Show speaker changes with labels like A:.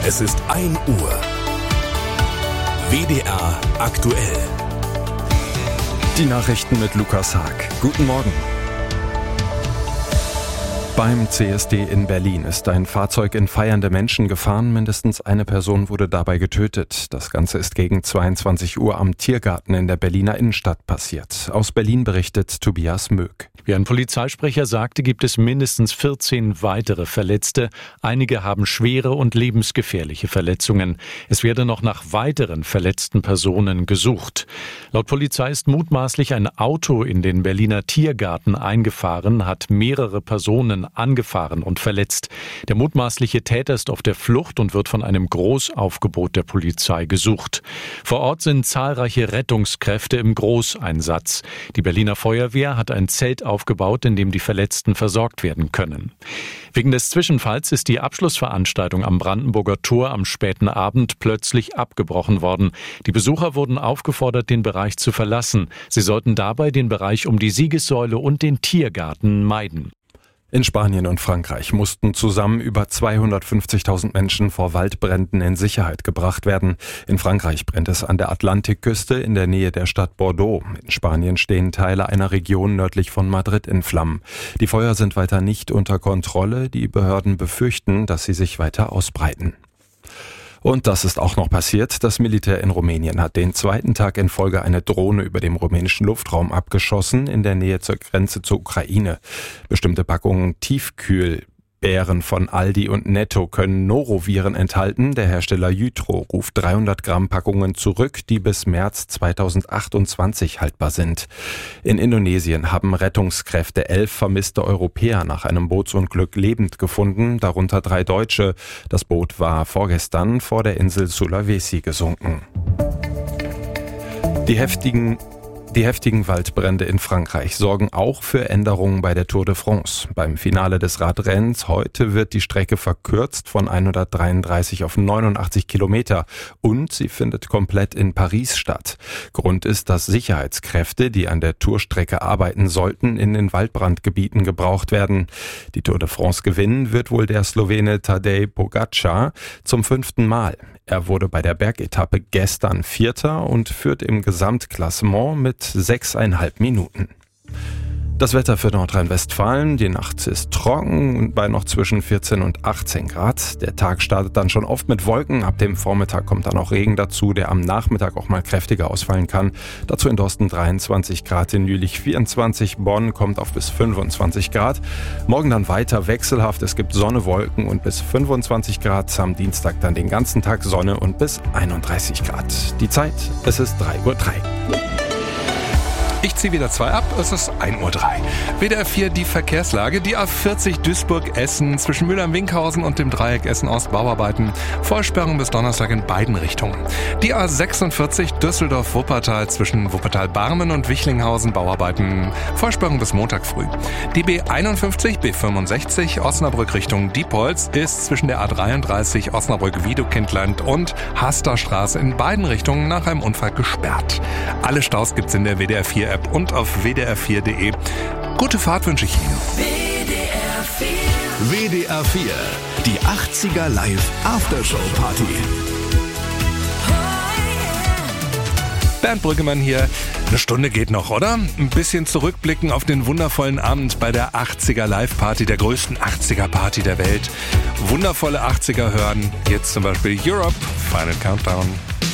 A: Es ist 1 Uhr. WDR aktuell.
B: Die Nachrichten mit Lukas Haag. Guten Morgen. Beim CSD in Berlin ist ein Fahrzeug in feiernde Menschen gefahren. Mindestens eine Person wurde dabei getötet. Das Ganze ist gegen 22 Uhr am Tiergarten in der Berliner Innenstadt passiert. Aus Berlin berichtet Tobias Möck.
C: Wie ein Polizeisprecher sagte, gibt es mindestens 14 weitere Verletzte. Einige haben schwere und lebensgefährliche Verletzungen. Es werde noch nach weiteren verletzten Personen gesucht. Laut Polizei ist mutmaßlich ein Auto in den Berliner Tiergarten eingefahren, hat mehrere Personen angefahren und verletzt. Der mutmaßliche Täter ist auf der Flucht und wird von einem Großaufgebot der Polizei gesucht. Vor Ort sind zahlreiche Rettungskräfte im Großeinsatz. Die Berliner Feuerwehr hat ein Zelt aufgebaut, in dem die Verletzten versorgt werden können. Wegen des Zwischenfalls ist die Abschlussveranstaltung am Brandenburger Tor am späten Abend plötzlich abgebrochen worden. Die Besucher wurden aufgefordert, den Bereich zu verlassen. Sie sollten dabei den Bereich um die Siegessäule und den Tiergarten meiden.
B: In Spanien und Frankreich mussten zusammen über 250.000 Menschen vor Waldbränden in Sicherheit gebracht werden. In Frankreich brennt es an der Atlantikküste in der Nähe der Stadt Bordeaux. In Spanien stehen Teile einer Region nördlich von Madrid in Flammen. Die Feuer sind weiter nicht unter Kontrolle. Die Behörden befürchten, dass sie sich weiter ausbreiten. Und das ist auch noch passiert. Das Militär in Rumänien hat den zweiten Tag in Folge eine Drohne über dem rumänischen Luftraum abgeschossen in der Nähe zur Grenze zur Ukraine. Bestimmte Packungen Tiefkühlbeeren von Aldi und Netto können Noroviren enthalten. Der Hersteller Jytro ruft 300 Gramm Packungen zurück, die bis März 2028 haltbar sind. In Indonesien haben Rettungskräfte 11 vermisste Europäer nach einem Bootsunglück lebend gefunden, darunter 3 Deutsche. Das Boot war vorgestern vor der Insel Sulawesi gesunken. Die heftigen Waldbrände in Frankreich sorgen auch für Änderungen bei der Tour de France. Beim Finale des Radrennens heute wird die Strecke verkürzt von 133 auf 89 Kilometer und sie findet komplett in Paris statt. Grund ist, dass Sicherheitskräfte, die an der Tourstrecke arbeiten sollten, in den Waldbrandgebieten gebraucht werden. Die Tour de France gewinnen wird wohl der Slowene Tadej Pogačar zum 5. Mal. Er wurde bei der Bergetappe gestern Vierter und führt im Gesamtklassement mit 6,5 Minuten. Das Wetter für Nordrhein-Westfalen. Die Nacht ist trocken und bei noch zwischen 14 und 18 Grad. Der Tag startet dann schon oft mit Wolken. Ab dem Vormittag kommt dann auch Regen dazu, der am Nachmittag auch mal kräftiger ausfallen kann. Dazu in Dorsten 23 Grad, in Jülich 24, Bonn kommt auf bis 25 Grad. Morgen dann weiter wechselhaft. Es gibt Sonne, Wolken und bis 25 Grad. Am Dienstag dann den ganzen Tag Sonne und bis 31 Grad. Die Zeit, es ist 3:03 Uhr.
D: Ich ziehe wieder 2 ab, es ist 1:03 Uhr. WDR 4 die Verkehrslage. Die A40 Duisburg-Essen zwischen Mülheim-Winkhausen und dem Dreieck Essen-Ost Bauarbeiten. Vollsperrung bis Donnerstag in beiden Richtungen. Die A46 Düsseldorf-Wuppertal zwischen Wuppertal-Barmen und Wichlinghausen Bauarbeiten. Vollsperrung bis Montag früh. Die B51 B65 Osnabrück Richtung Diepholz ist zwischen der A33 Osnabrück-Wiedekindland und Hasterstraße in beiden Richtungen nach einem Unfall gesperrt. Alle Staus gibt's in der WDR 4 App und auf wdr4.de. Gute Fahrt wünsche ich Ihnen.
A: WDR 4. Die 80er Live Aftershow Party.
D: Bernd Brüggemann hier. Eine Stunde geht noch, oder? Ein bisschen zurückblicken auf den wundervollen Abend bei der 80er Live Party, der größten 80er Party der Welt. Wundervolle 80er hören. Jetzt zum Beispiel Europe, Final Countdown.